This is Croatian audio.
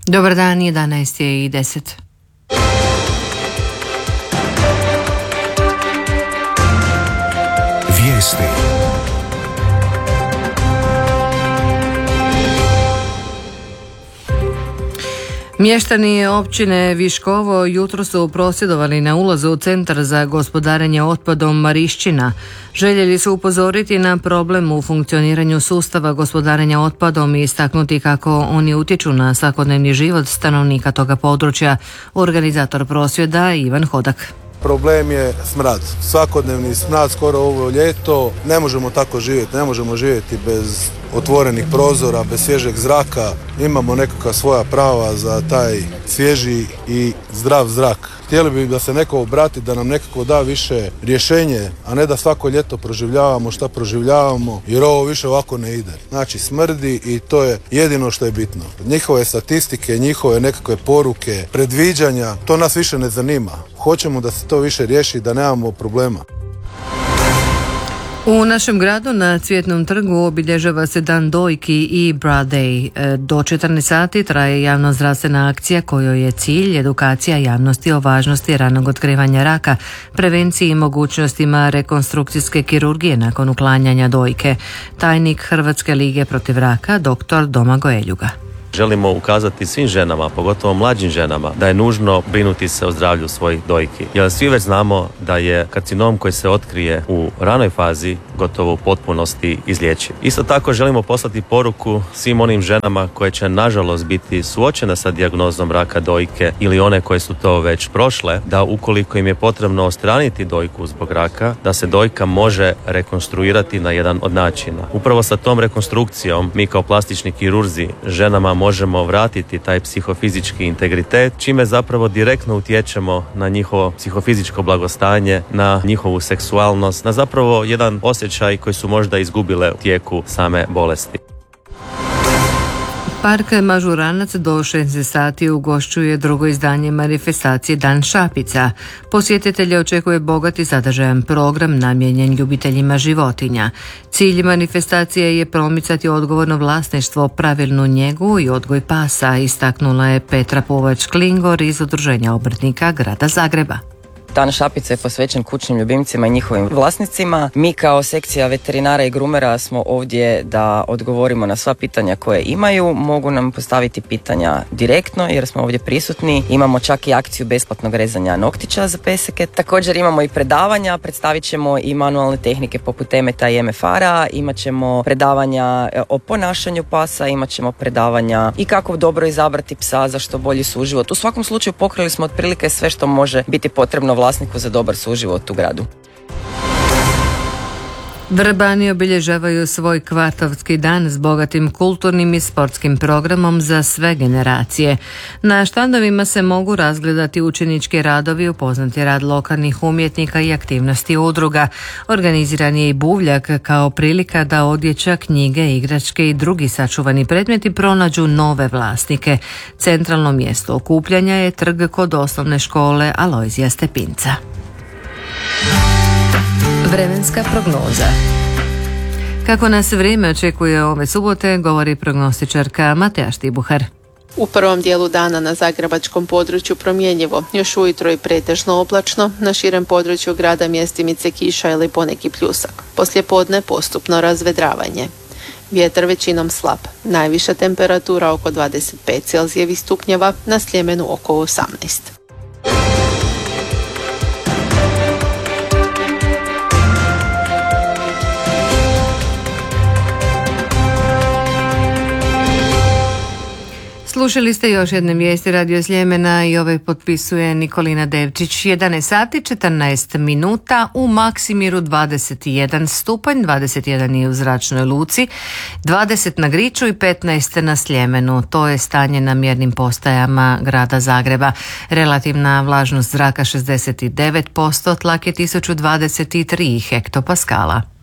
Dobar dan, 11:10. Vijesti. Mještani općine Viškovo jutro su prosvjedovali na ulazu u Centar za gospodarenje otpadom Marišćina. Željeli su upozoriti na problem u funkcioniranju sustava gospodarenja otpadom i istaknuti kako oni utječu na svakodnevni život stanovnika toga područja. Organizator prosvjeda Ivan Hodak. Problem je smrad. Svakodnevni smrad skoro ovo ljeto. Ne možemo tako živjeti. Ne možemo živjeti bez otvorenih prozora, bez svježeg zraka. Imamo nekakva svoja prava za taj svježi i zdrav zrak. Htjeli bi da se neko obrati, da nam nekako da više rješenje, a ne da svako ljeto proživljavamo šta proživljavamo, jer ovo više ovako ne ide. Znači smrdi i to je jedino što je bitno. Njihove statistike, njihove nekakve poruke, predviđanja, to nas više ne zanima. Hoćemo da se to više riješi, da nemamo problema. U našem gradu na Cvjetnom trgu obilježava se Dan dojki i Bra Day. Do 14 sati traje javno-zdravstvena akcija kojoj je cilj edukacija javnosti o važnosti ranog otkrivanja raka, prevenciji i mogućnostima rekonstrukcijske kirurgije nakon uklanjanja dojke. Tajnik Hrvatske lige protiv raka, dr. Domagoj Eljuga. Želimo ukazati svim ženama, pogotovo mlađim ženama, da je nužno brinuti se o zdravlju svojih dojki. Jer svi već znamo da je karcinom koji se otkrije u ranoj fazi gotovo u potpunosti izlječiv. Isto tako želimo poslati poruku svim onim ženama koje će nažalost biti suočene sa dijagnozom raka dojke ili one koje su to već prošle, da ukoliko im je potrebno odstraniti dojku zbog raka, da se dojka može rekonstruirati na jedan od načina. Upravo sa tom rekonstrukcijom mi kao plastični kirurzi ženama možemo vratiti taj psihofizički integritet, čime zapravo direktno utječemo na njihovo psihofizičko blagostanje, na njihovu seksualnost, na zapravo jedan osjećaj koji su možda izgubile u tijeku same bolesti. Park Mažuranac do 16 sati ugošćuje drugo izdanje manifestacije Dan šapica. Posjetitelje očekuje bogat i sadržajan program namijenjen ljubiteljima životinja. Cilj manifestacije je promicati odgovorno vlasništvo, pravilnu njegu i odgoj pasa, istaknula je Petra Povač-Klingor iz Udruženja obrtnika Grada Zagreba. Dan šapice je posvećen kućnim ljubimcima i njihovim vlasnicima. Mi kao sekcija veterinara i grumera smo ovdje da odgovorimo na sva pitanja koje imaju. Mogu nam postaviti pitanja direktno jer smo ovdje prisutni. Imamo čak i akciju besplatnog rezanja noktića za peseke. Također imamo i predavanja, predstavit ćemo i manualne tehnike poput emeta i MFR-a. Imat ćemo predavanja o ponašanju pasa, imat ćemo predavanja i kako dobro izabrati psa za što bolji suživot. U svakom slučaju pokrili smo otprilike sve što može biti potrebno vlasniku za dobar suživot u gradu. Vrbani obilježavaju svoj kvartovski dan s bogatim kulturnim i sportskim programom za sve generacije. Na štandovima se mogu razgledati učenički radovi, upoznati rad lokalnih umjetnika i aktivnosti udruga. Organiziran je i buvljak kao prilika da odjeća, knjige, igračke i drugi sačuvani predmeti pronađu nove vlasnike. Centralno mjesto okupljanja je trg kod osnovne škole Alojzija Stepinca. Vremenska prognoza. Kako nas vrijeme očekuje ove subote, govori prognostičarka Mateja Štibuhar. U prvom dijelu dana na zagrebačkom području promjenjivo, još ujutro i pretežno oblačno, na širem području grada mjestimice kiša ili poneki pljusak. Poslijepodne postupno razvedravanje. Vjetar većinom slab, najviša temperatura oko 25 Celzijevih stupnjeva, na Sljemenu oko 18. Slušali ste još jedne vijesti Radio Sljemena i ove potpisuje Nikolina Devčić. 11 sati 14 minuta, u Maksimiru 21 stupanj, 21 je u Zračnoj luci, 20 na Griču i 15 na Sljemenu. To je stanje na mjernim postajama grada Zagreba. Relativna vlažnost zraka 69%, tlak je 1023 hektopaskala.